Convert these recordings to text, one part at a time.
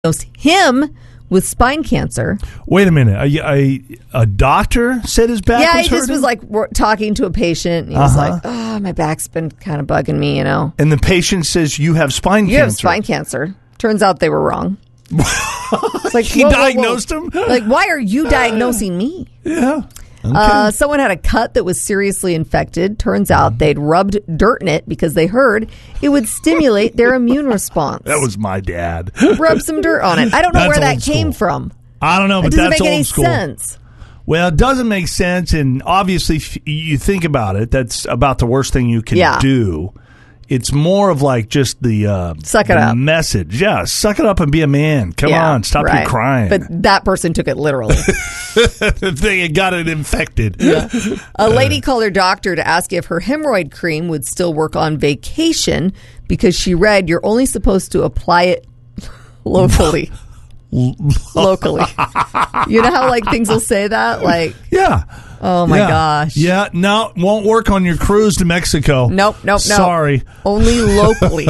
diagnosed him with spine cancer. Wait a minute. A doctor said his back was hurting? Yeah, he just was like talking to a patient. And he was like, oh, my back's been kind of bugging me, you know. And the patient says, you have spine cancer. You have spine cancer. Turns out they were wrong. It's like, he diagnosed him? Like, why are you diagnosing me? Yeah. Okay. Someone had a cut that was seriously infected. Turns out they'd rubbed dirt in it because they heard it would stimulate their immune response. That was my dad. Rub some dirt on it. I don't know where that came from. I don't know, but that's old school. It doesn't make any school. sense. Well, it doesn't make sense, and obviously, if you think about it, that's about the worst thing you can do. It's more of like just the suck it up message. Yeah, suck it up and be a man. Come on, stop your crying. But that person took it literally. They got it infected. Yeah. A lady called her doctor to ask if her hemorrhoid cream would still work on vacation because she read you're only supposed to apply it locally. Locally. You know how like things will say that? Like, yeah. Oh my gosh. Yeah, no, won't work on your cruise to Mexico. Nope. Sorry. Only locally.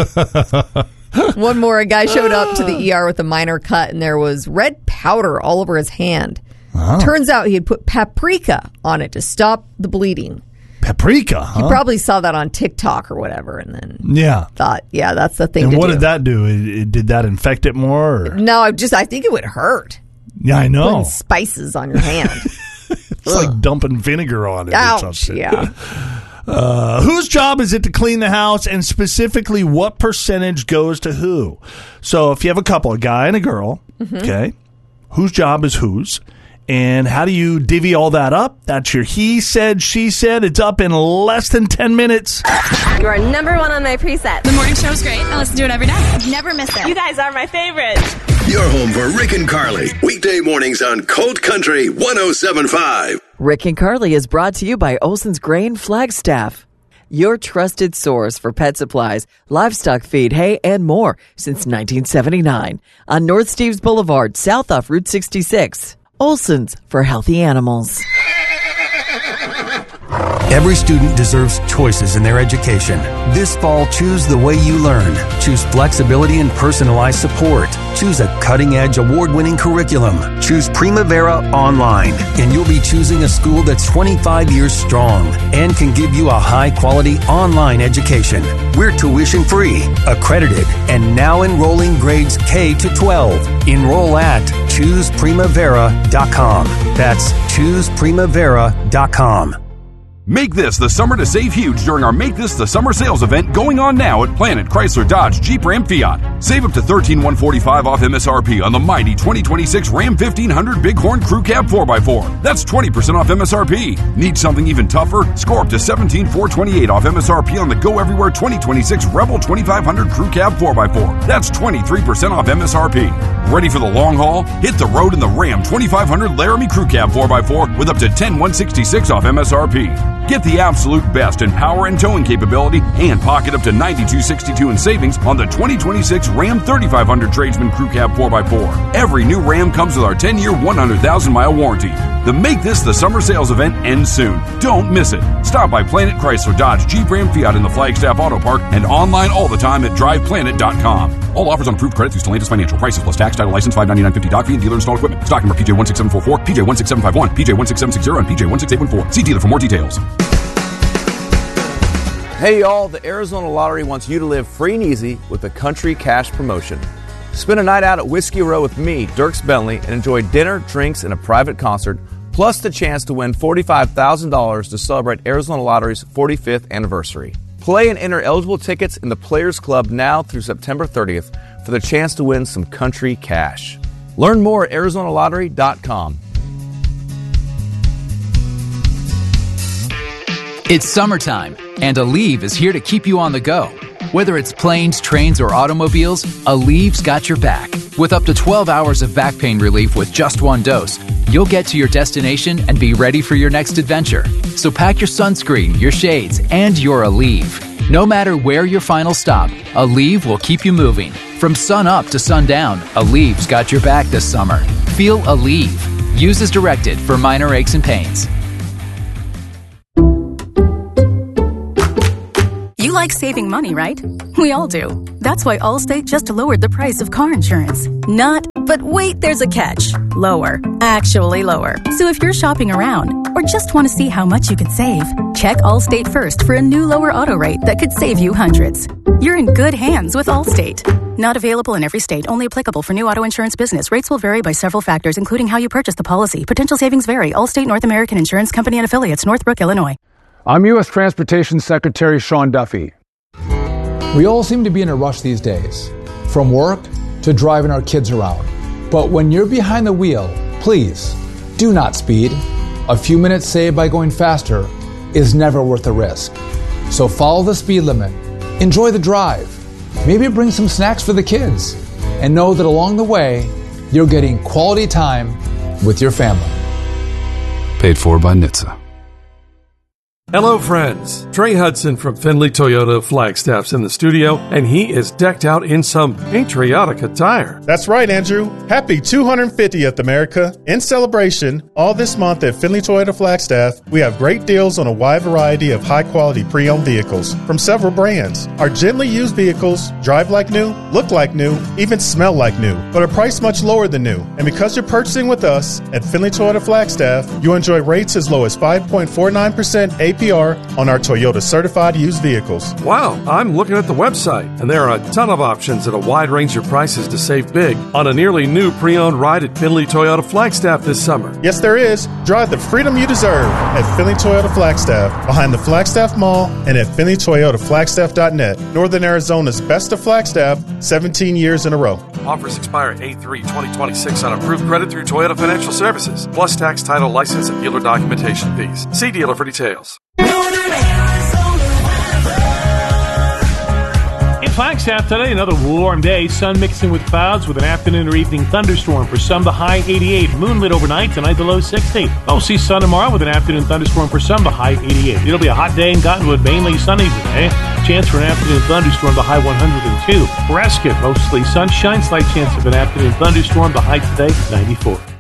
One more, a guy showed up to the ER with a minor cut and there was red powder all over his hand. Turns out he had put paprika on it to stop the bleeding. Paprika, huh? He probably saw that on TikTok or whatever and then thought, yeah, that's the thing and to do. And what did that do? Did that infect it more? Or? No, I think it would hurt. Yeah, I know. Putting spices on your hand. It's like dumping vinegar on it Ouch, or something. Yeah. Whose job is it to clean the house, and specifically what percentage goes to who? So if you have a couple, a guy and a girl, okay, whose job is whose? And how do you divvy all that up? That's your he said, she said. It's up in less than 10 minutes. You are number one on my preset. The morning show's great. I listen to it every day. Never miss it. You guys are my favorite. You're home for Rick and Carly. Weekday mornings on Colt Country 107.5. Rick and Carly is brought to you by Olson's Grain Flagstaff. Your trusted source for pet supplies, livestock feed, hay, and more since 1979. On North Steves Boulevard, south off Route 66. Olson's for healthy animals. Every student deserves choices in their education. This fall, choose the way you learn. Choose flexibility and personalized support. Choose a cutting-edge, award-winning curriculum. Choose Primavera Online, and you'll be choosing a school that's 25 years strong and can give you a high-quality online education. We're tuition-free, accredited, and now enrolling grades K to 12. Enroll at ChoosePrimavera.com. That's ChoosePrimavera.com. Make this the summer to save huge during our Make This the Summer sales event going on now at Planet Chrysler Dodge Jeep Ram Fiat. Save up to $13,145 off MSRP on the mighty 2026 Ram 1500 Bighorn Crew Cab 4x4. That's 20% off MSRP. Need something even tougher? Score up to $17,428 off MSRP on the Go Everywhere 2026 Rebel 2500 Crew Cab 4x4. That's 23% off MSRP. Ready for the long haul? Hit the road in the Ram 2500 Laramie Crew Cab 4x4 with up to $10,166 off MSRP. Get the absolute best in power and towing capability and pocket up to $92.62 in savings on the 2026 Ram 3500 Tradesman Crew Cab 4x4. Every new Ram comes with our 10-year, 100,000-mile warranty. The Make This the Summer sales event ends soon. Don't miss it. Stop by Planet Chrysler Dodge Jeep Ram Fiat in the Flagstaff Auto Park and online all the time at driveplanet.com. All offers on approved credit through Stellantis Financial. Prices plus tax, title license, $599.50 doc fee, and dealer installed equipment. Stock number PJ16744, PJ16751, PJ16760, and PJ16814. See dealer for more details. Hey y'all, the Arizona Lottery wants you to live free and easy with a country cash promotion. Spend a night out at Whiskey Row with me, Dierks Bentley, and enjoy dinner, drinks, and a private concert, plus the chance to win $45,000 to celebrate Arizona Lottery's 45th anniversary. Play and enter eligible tickets in the Players Club now through September 30th for the chance to win some country cash. Learn more at ArizonaLottery.com. It's summertime, and Aleve is here to keep you on the go. Whether it's planes, trains, or automobiles, Aleve's got your back. With up to 12 hours of back pain relief with just one dose, you'll get to your destination and be ready for your next adventure. So pack your sunscreen, your shades, and your Aleve. No matter where your final stop, Aleve will keep you moving. From sun up to sundown, Aleve's got your back this summer. Feel Aleve. Use as directed for minor aches and pains. You like saving money, right? We all do. That's why Allstate just lowered the price of car insurance. But wait, there's a catch. Lower. Actually lower. So if you're shopping around or just want to see how much you could save, check Allstate first for a new lower auto rate that could save you hundreds. You're in good hands with Allstate. Not available in every state. Only applicable for new auto insurance business. Rates will vary by several factors, including how you purchase the policy. Potential savings vary. Allstate North American Insurance Company and Affiliates, Northbrook, Illinois. I'm U.S. Transportation Secretary Sean Duffy. We all seem to be in a rush these days, from work to driving our kids around. But when you're behind the wheel, please do not speed. A few minutes saved by going faster is never worth the risk. So follow the speed limit, enjoy the drive, maybe bring some snacks for the kids, and know that along the way, you're getting quality time with your family. Paid for by NHTSA. Hello, friends. Trey Hudson from Findlay Toyota of Flagstaff's in the studio, and he is decked out in some patriotic attire. That's right, Andrew. Happy 250th, America. In celebration, all this month at Findlay Toyota Flagstaff, we have great deals on a wide variety of high-quality pre-owned vehicles from several brands. Our gently used vehicles drive like new, look like new, even smell like new, but are priced much lower than new. And because you're purchasing with us at Findlay Toyota Flagstaff, you enjoy rates as low as 5.49% APR on our Toyota certified used vehicles. Wow, I'm looking at the website, and there are a ton of options at a wide range of prices to save big on a nearly new pre-owned ride at Findlay Toyota Flagstaff this summer. Yes, there is. Drive the freedom you deserve at Findlay Toyota Flagstaff, behind the Flagstaff Mall and at FindlayToyotaFlagstaff.net. Northern Arizona's best of Flagstaff, 17 years in a row. Offers expire 8/3/2026 on approved credit through Toyota Financial Services, plus tax, title, license, and dealer documentation fees. See dealer for details. In Flagstaff today, another warm day. Sun mixing with clouds with an afternoon or evening thunderstorm. For some, the high 88. Moonlit overnight, tonight the low 60. We'll see sun tomorrow with an afternoon thunderstorm. For some, the high 88. It'll be a hot day in Cottonwood, mainly sunny today. Chance for an afternoon thunderstorm, the high 102. Prescott, mostly sunshine. Slight chance of an afternoon thunderstorm, the high today 94.